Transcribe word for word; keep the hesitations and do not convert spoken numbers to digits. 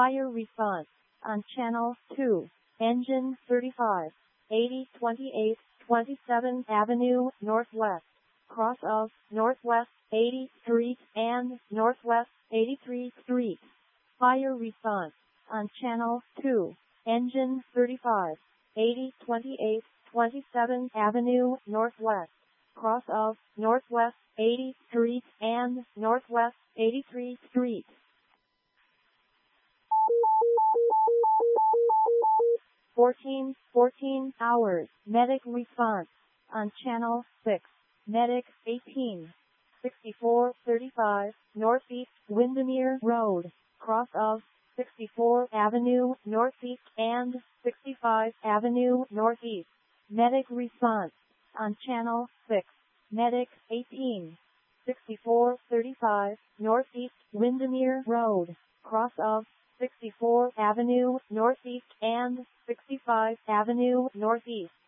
Fire response on channel two. Engine thirty-five, eighty twenty-eight twenty-seventh Avenue Northwest, cross of Northwest eightieth Street and Northwest eighty-third Street. Fire response on channel two. Engine thirty-five, eighty twenty-eight twenty-seventh Avenue Northwest, cross of Northwest eightieth Street and Northwest eighty-third Street. fourteen fourteen hours. Medic response on channel six. Medic eighteen sixty-four thirty-five Northeast Windermere Road, cross of sixty-fourth Avenue Northeast and sixty-fifth Avenue Northeast. Medic response on channel six. Medic eighteen sixty-four thirty-five Northeast Windermere Road, cross of sixty-fourth Avenue Northeast and sixty-fifth Avenue Northeast.